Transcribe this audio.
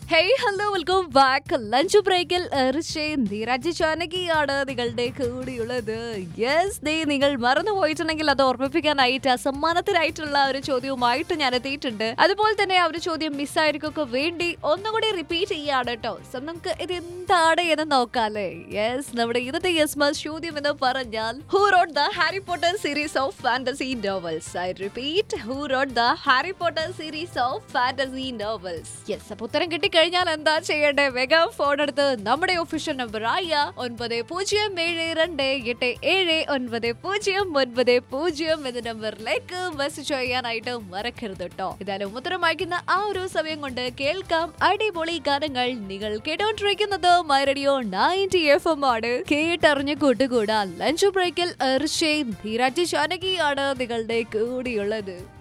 Hey hello welcome back lunch ബ്രേക്കിൽ നീരാജ് ജാനകിയാണ് നിങ്ങളുടെ കൂടിയുള്ളത്. Yes, നിങ്ങൾ മറന്നുപോയിട്ടുണ്ടെങ്കിൽ അത് ഓർമ്മിപ്പിക്കാനായിട്ട് സമ്മാനത്തിനായിട്ടുള്ള ഒരു ചോദ്യവുമായിട്ട് ഞാൻ എത്തിയിട്ടുണ്ട്. അതുപോലെ തന്നെ ആ ഒരു ചോദ്യം മിസ്സായിരിക്കൊക്കെ വേണ്ടി ഒന്നുകൂടി റിപ്പീറ്റ് ചെയ്യാണ് കേട്ടോ. നമുക്ക് ഇത് എന്താണ് എന്ന് നോക്കാല്ലേ. യെസ്, നമ്മുടെ ഇന്നത്തെ യെസ് ചോദ്യം എന്ന് പറഞ്ഞാൽ who wrote the Harry Potter series of fantasy novels. I repeat, who wrote the Harry Potter series of fantasy novels. Yes, അപ്പൊ ഉത്തരം കിട്ടി കഴിഞ്ഞാൽ എന്താ ചെയ്യേണ്ടേ? വേഗം ഫോൺ എടുത്ത് നമ്മുടെ ഒഫീഷ്യൽ നമ്പർ ആയ 9072879090 എന്ന നമ്പറിലേക്ക് മെസ്സേജ് ചെയ്യാനായിട്ട് മറക്കരുത് കേട്ടോ. ഇതായാലും ഉത്തരം അയക്കുന്ന ആ ഒരു സമയം കൊണ്ട് കേൾക്കാം അടിപൊളി ഗാനങ്ങൾ. നിങ്ങൾ കേട്ടോണ്ടിരിക്കുന്നത് മൈ റേഡിയോ 90 FM ആണ്. കേട്ടറിഞ്ഞ് കൂട്ടുകൂടാ ലഞ്ച് ബ്രേക്കിൽ നീരാജ് ജാനകിയാണ് നിങ്ങളുടെ കൂടിയുള്ളത്.